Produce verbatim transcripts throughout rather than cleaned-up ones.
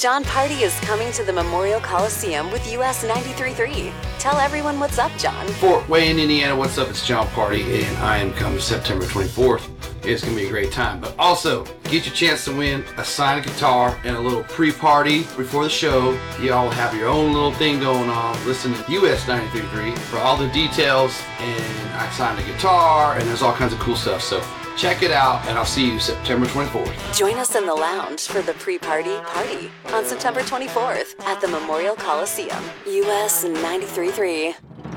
John Party is coming to the Memorial Coliseum with U S ninety-three point three. Tell everyone what's up, John. Fort Wayne, Indiana, what's up? It's John Party, and I am coming September twenty-fourth. It's going to be a great time. But also, get your chance to win a signed guitar and a little pre-party before the show. You all have your own little thing going on. Listen to U S ninety-three point three for all the details. And I signed a guitar, and there's all kinds of cool stuff. So check it out, and I'll see you September twenty-fourth. Join us in the lounge for the pre-party party on September twenty-fourth at the Memorial Coliseum. U S ninety-three point three.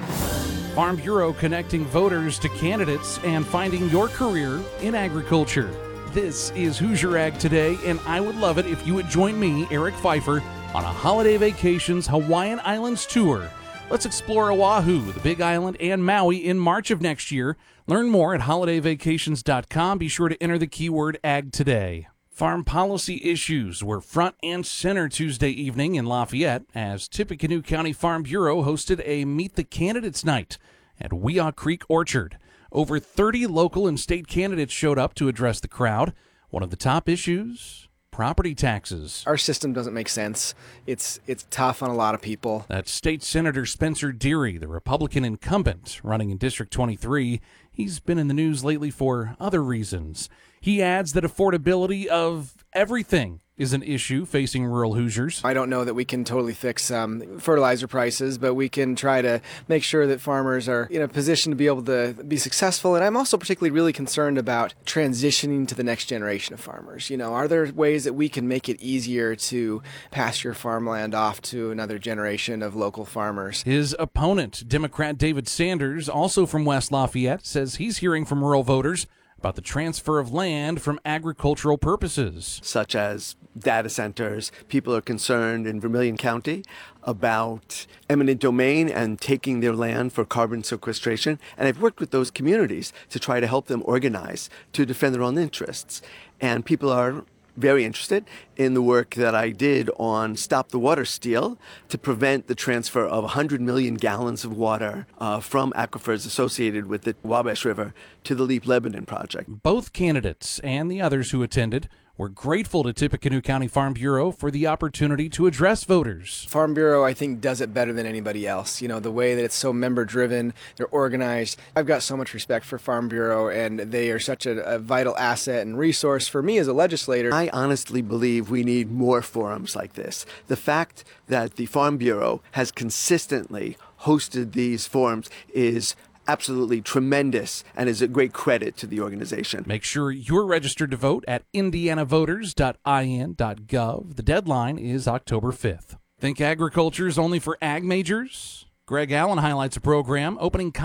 Farm Bureau connecting voters to candidates and finding your career in agriculture. This is Hoosier Ag Today, and I would love it if you would join me, Eric Pfeiffer, on a Holiday Vacations Hawaiian Islands tour. Let's explore Oahu, the Big Island, and Maui in March of next year. Learn more at holiday vacations dot com. Be sure to enter the keyword Ag Today. Farm policy issues were front and center Tuesday evening in Lafayette as Tippecanoe County Farm Bureau hosted a Meet the Candidates night at Weah Creek Orchard. Over thirty local and state candidates showed up to address the crowd. One of the top issues, property taxes. Our system doesn't make sense. It's it's tough on a lot of people. That's State Senator Spencer Deary, the Republican incumbent running in District twenty-three. He's been in the news lately for other reasons. He adds that affordability of everything is an issue facing rural Hoosiers. I don't know that we can totally fix um, fertilizer prices, but we can try to make sure that farmers are in a position to be able to be successful. And I'm also particularly really concerned about transitioning to the next generation of farmers. You know, are there ways that we can make it easier to pass your farmland off to another generation of local farmers? His opponent, Democrat David Sanders, also from West Lafayette, says he's hearing from rural voters about the transfer of land from agricultural purposes. Such as data centers. People are concerned in Vermilion County about eminent domain and taking their land for carbon sequestration. And I've worked with those communities to try to help them organize to defend their own interests. And people are very interested in the work that I did on Stop the Water Steal to prevent the transfer of one hundred million gallons of water uh, from aquifers associated with the Wabash River to the Leap Lebanon project. Both candidates and the others who attended were grateful to Tippecanoe County Farm Bureau for the opportunity to address voters. Farm Bureau, I think, does it better than anybody else. You know, the way that it's so member-driven, they're organized. I've got so much respect for Farm Bureau, and they are such a, a vital asset and resource for me as a legislator. I honestly believe we need more forums like this. The fact that the Farm Bureau has consistently hosted these forums is absolutely tremendous and is a great credit to the organization. Make sure you're registered to vote at indiana voters dot i n dot gov. The deadline is October fifth. Think agriculture is only for ag majors? Greg Allen highlights a program opening